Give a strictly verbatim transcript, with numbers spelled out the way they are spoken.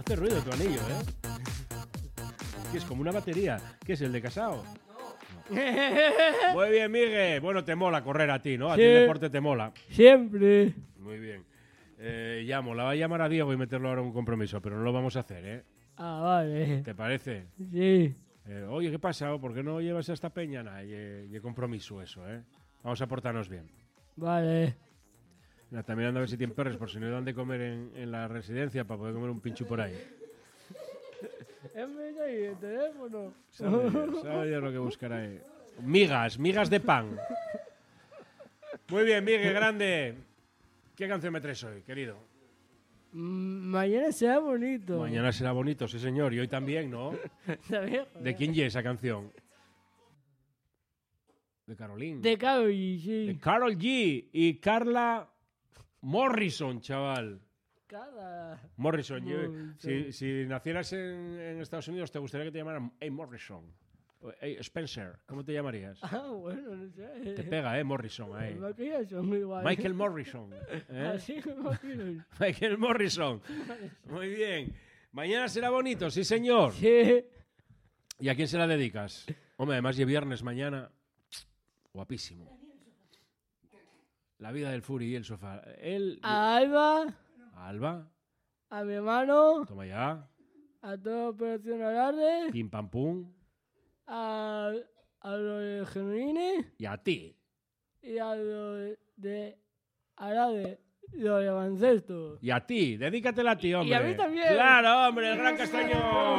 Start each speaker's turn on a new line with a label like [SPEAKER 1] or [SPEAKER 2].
[SPEAKER 1] Hace ruido tu anillo, ¿eh? Que es como una batería. ¿Qué es, el de casado? No. Muy bien, Miguel. Bueno, te mola correr a ti, ¿no? A
[SPEAKER 2] Sí.
[SPEAKER 1] ti el deporte te mola.
[SPEAKER 2] Siempre.
[SPEAKER 1] Muy bien. Eh, llamo, la va a llamar a Diego y meterlo ahora en un compromiso, pero no lo vamos a hacer, ¿eh?
[SPEAKER 2] Ah, vale.
[SPEAKER 1] ¿Te parece?
[SPEAKER 2] Sí.
[SPEAKER 1] Eh, oye, ¿qué pasa? ¿Por qué no llevas a esta peña? Nah, y, y compromiso eso, ¿eh? Vamos a portarnos bien.
[SPEAKER 2] Vale.
[SPEAKER 1] Nah, también anda a ver si tienen perros, por si no dan de comer en, en la residencia para poder comer un pincho por ahí.
[SPEAKER 2] Es mi el teléfono.
[SPEAKER 1] Sabe Dios, sabe Dios lo que buscará ahí. Migas, migas de pan. Muy bien, Miguel, grande. ¿Qué canción me traes hoy, querido?
[SPEAKER 2] Mm, Mañana será bonito.
[SPEAKER 1] Mañana será bonito, sí señor, y hoy también, ¿no?
[SPEAKER 2] ¿Sabes?
[SPEAKER 1] ¿De quién es esa canción? De Caroline.
[SPEAKER 2] De Karol G, sí.
[SPEAKER 1] De Karol G y Carla Morrison, chaval.
[SPEAKER 2] Cada...
[SPEAKER 1] Morrison. yo-
[SPEAKER 2] Morrison.
[SPEAKER 1] si, si nacieras en, en Estados Unidos, ¿te gustaría que te llamaran hey, Morrison? O, hey, Spencer, ¿cómo te llamarías?
[SPEAKER 2] Ah, bueno, no sé.
[SPEAKER 1] Te pega, ¿eh? Morrison, ahí.
[SPEAKER 2] Los maquillas son igual.
[SPEAKER 1] Michael Morrison. ¿eh?
[SPEAKER 2] Así me imagino.
[SPEAKER 1] Michael Morrison. Muy bien. Mañana será bonito, sí, señor.
[SPEAKER 2] Sí.
[SPEAKER 1] ¿Y a quién se la dedicas? Hombre, además de viernes mañana. Guapísimo. La vida del Fury y el sofá. Él.
[SPEAKER 2] A Alba,
[SPEAKER 1] a Alba.
[SPEAKER 2] a mi hermano,
[SPEAKER 1] Toma ya.
[SPEAKER 2] a toda Operación Alarde,
[SPEAKER 1] Pim pam pum.
[SPEAKER 2] a, a los de Genuine
[SPEAKER 1] Y a ti.
[SPEAKER 2] y a los de Alarde, los de Baloncesto.
[SPEAKER 1] Y a ti. Dedícatela a ti, hombre.
[SPEAKER 2] Y a mí también.
[SPEAKER 1] Claro, hombre, el gran castañón.